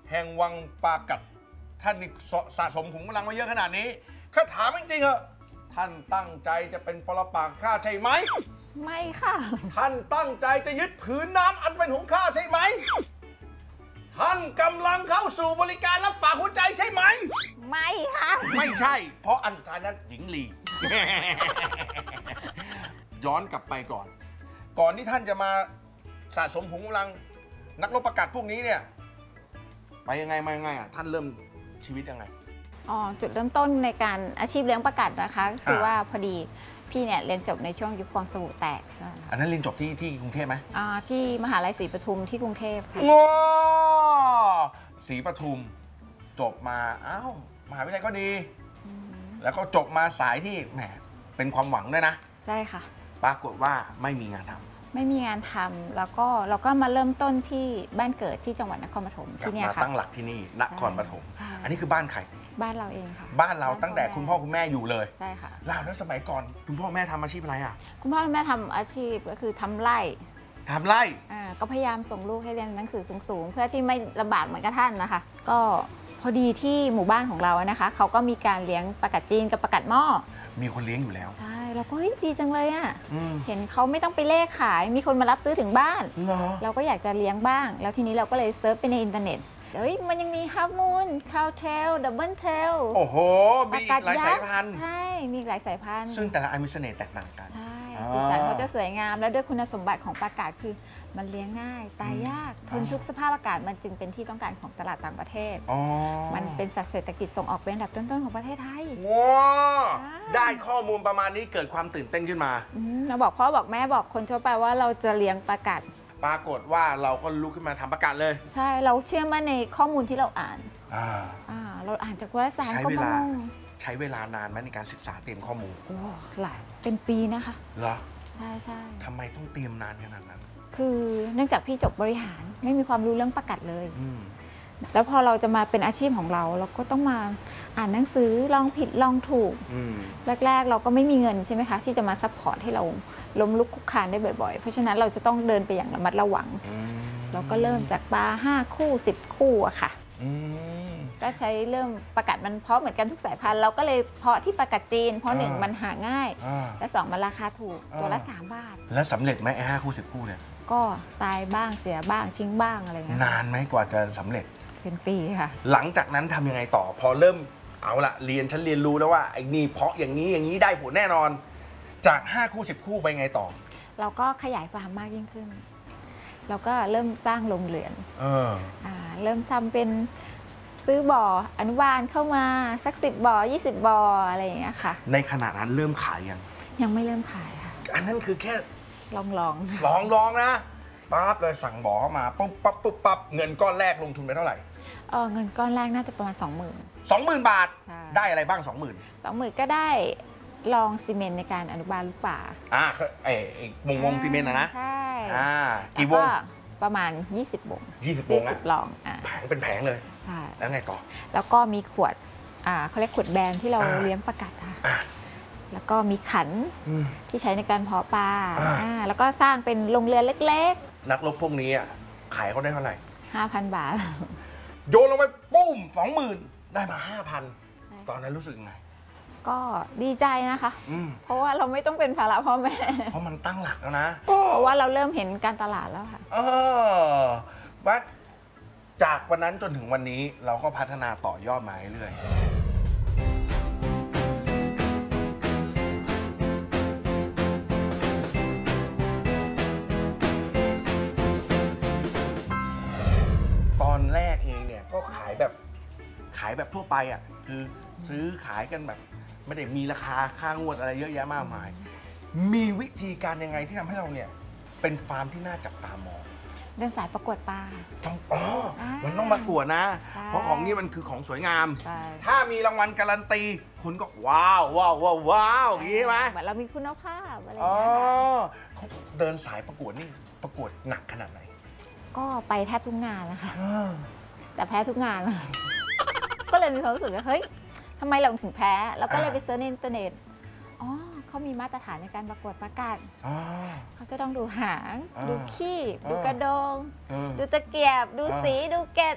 แห่งวังปากัดท่านนี่สะสมขุมกำลังมาเยอะขนาดนี้ข้าถามจริงๆเหรอท่านตั้งใจจะเป็นปรปักษ์ข้าใช่ไหมไม่ค่ะท่านตั้งใจจะยึดผืนน้ำอันเป็นของข้าใช่ไหมท่านกำลังเข้าสู่บริการรับฝากหัวใจใช่ไหมไม่ค่ะไม่ใช่เพราะอันสุดท้ายนั้นหญิงลี ย้อนกลับไปก่อนที่ท่านจะมาสะสมขุมกำลังนักรบประกาศพวกนี้เนี่ยไปยังไงมายังไงอ่ะท่านเริ่มชีวิตยังไงจุดเริ่มต้นในการอาชีพเลี้ยงประกาศนะคะคือว่าพอดีพี่เนี่ยเรียนจบในช่วงยุคฟองสบู่แตกอันนั้นเรียนจบที่กรุงเทพไหมที่มหาลัยศรีปทุมที่กรุงเทพค่ะศรีปทุมจบมามหาวิทยาลัยก็ดีแล้วก็จบมาสายที่แหมเป็นความหวังด้วยนะใช่ค่ะปรากฏว่าไม่มีงานทำไม่มีงานทำแล้วก็เราก็มาเริ่มต้นที่บ้านเกิดที่จังหวัดนครปฐมที่นี่ค่ะตั้งหลักที่นี่นครปฐมอันนี้คือบ้านใครบ้านเราเองค่ะบ้านเราตั้งแต่คุณพ่อคุณแม่อยู่เลยใช่ค่ะแล้วสมัยก่อนคุณพ่อแม่ทำอาชีพอะไรอ่ะคุณพ่อคุณแม่ทำอาชีพก็คือทำไร่ก็พยายามส่งลูกให้เรียนหนังสือสูงๆเพื่อที่ไม่ลำบากเหมือนกับท่านนะคะก็พอดีที่หมู่บ้านของเรานะคะเขาก็มีการเลี้ยงปลากัดจีนกับปลากัดหม้อมีคนเลี้ยงอยู่แล้วใช่เราก็ดีจังเลยอ่ะเห็นเขาไม่ต้องไปเลขขายมีคนมารับซื้อถึงบ้านเราก็อยากจะเลี้ยงบ้างแล้วทีนี้เราก็เลยเซิร์ชไปในอินเทอร์เน็ตมันยังมีฮาร์มูนคาวเทลดับเบิลเทลโอ้โหมีหลายสายพันธุ์ใช่มีหลายสายพันธุ์ซึ่งแต่ละอันมีเสน่ห์แตกต่างกันใช่สีสันเขาจะสวยงามแล้วด้วยคุณสมบัติของปลากาศคือมันเลี้ยงง่ายตายยากทนทุกสภาพอากาศมันจึงเป็นที่ต้องการของตลาดต่างประเทศมันเป็นสัตว์เศรษฐกิจส่งออกเป็นอันดับต้นๆของประเทศไทยว้าได้ข้อมูลประมาณนี้เกิดความตื่นเต้นขึ้นมาเราบอกพ่อบอกแม่บอกคนทั่วไปว่าเราจะเลี้ยงปลากาศปรากฏว่าเราก็ลุกขึ้นมาทำประกาศเลยใช่เราเชื่อมั่นในข้อมูลที่เราอ่านเราอ่านจากวารสารก็มองใช้เวลานานไหมในการศึกษาเตรียมข้อมูลหลายเป็นปีนะคะเหรอใช่ทำไมต้องเตรียมนานขนาดนั้นคือเนื่องจากพี่จบบริหารไม่มีความรู้เรื่องประกาศเลยแล้วพอเราจะมาเป็นอาชีพของเราเราก็ต้องมาอ่านหนังสือลองผิดลองถูกแรกๆเราก็ไม่มีเงินใช่ไหมคะที่จะมาซัพพอร์ตให้เราล้มลุกคลุกคลานได้บ่อยๆเพราะฉะนั้นเราจะต้องเดินไปอย่างระมัดระวังเราก็เริ่มจากปลา5 คู่10 คู่อะค่ะก็ใช้เริ่มประกาศมันเพาะเหมือนกันทุกสายพันธุ์เราก็เลยเพาะที่ประกาศจีนเพราะ1มันหาง่ายและ2มันราคาถูกตัวละ3 บาทแล้วสำเร็จไหมไอ้5 คู่10 คู่เนี่ยก็ตายบ้างเสียบ้างทิ้งบ้างอะไรเงี้ยนานไหมกว่าจะสำเร็จเป็นปีค่ะหลังจากนั้นทำยังไงต่อพอเริ่มเอาละฉันเรียนรู้แล้วว่าไอ้นี่เพาะอย่างนี้ได้ผลแน่นอนจาก5 คู่10 คู่ไปไงต่อเราก็ขยายฟาร์มมากยิ่งขึ้นเราก็เริ่มสร้างโรงเรือนเริ่มทำเป็นซื้อบ่ออนุบาลเข้ามาสัก10 บ่อ20 บ่ออะไรอย่างเงี้ยค่ะในขณะนั้นเริ่มขายยังไม่เริ่มขายค่ะอันนั้นคือแค่ลองนะปั๊บเลยสั่งบ่อเข้ามาปุ๊บเงินก้อนแรกลงทุนไปเท่าไหร่เงินก้อนแรกน่าจะประมาณ 20,000 บาทได้อะไรบ้าง 20,000ก็ได้ลองซีเมนต์ในการอนุบาลลูกป่าวงซีเมนต์นะใช่กี่วงประมาณ20 วง 20 ลองแผงเป็นแผงเลยใช่แล้วไงต่อแล้วก็มีขวดเขาเรียกขวดแบนที่เราเลี้ยงปลากัดค่ะแล้วก็มีขันที่ใช้ในการเพาะปลาแล้วก็สร้างเป็นโรงเรือนเล็กๆนักรบพวกนี้ขายเขาได้เท่าไหร่ 5,000 บาทโยนลงไปปุ้ม 20,000 ได้มา 5,000 ตอนนั้นรู้สึกยังไงก็ดีใจนะคะเพราะว่าเราไม่ต้องเป็นภาระพ่อแม่เพราะมันตั้งหลักแล้วนะเพราะว่าเราเริ่มเห็นการตลาดแล้วค่ะว่าจากวันนั้นจนถึงวันนี้เราก็พัฒนาต่อยอดมาเรื่อยตอนแรกเองเนี่ยก็ขายแบบทั่วไปคือซื้อขายกันแบบไม่ได้มีราคาค่างวดอะไรเยอะแยะมากมายมีวิธีการยังไงที่ทำให้เราเนี่ยเป็นฟาร์มที่น่าจับตามองเดินสายประกวดปลามันต้องประกวดนะเพราะของนี้มันคือของสวยงามถ้ามีรางวัลการันตีคุณก็ว้าวอย่างนี้ใช่ไหมเหมือนเรามีคุณภาพอะไรอย่างเงี้ยเขาเดินสายประกวดนี่ประกวดหนักขนาดไหนก็ไปแทบทุกงานนะคะแต่แพ้ทุกงานก็เลยมีความรู้สึกว่าเฮ้ยทำไมเราถึงแพ้แล้วก็เลยไปเซิร์ชในอินเทอร์เน็ตเขามีมาตรฐานในการประกวดประกาศเขาจะต้องดูหางดูขี้ดูกระดองดูตะเกียบดูสีดูเกล็ด